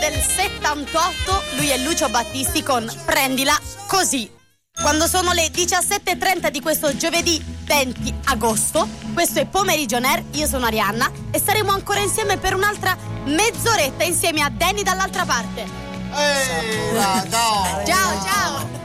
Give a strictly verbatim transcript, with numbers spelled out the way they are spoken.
del settantotto, lui è Lucio Battisti con Prendila Così. Quando sono le diciassette e trenta di questo giovedì venti agosto, questo è Pomeriggio On Air, io sono Arianna e saremo ancora insieme per un'altra mezz'oretta insieme a Danny dall'altra parte. Ehi, va, no. Ciao, ciao.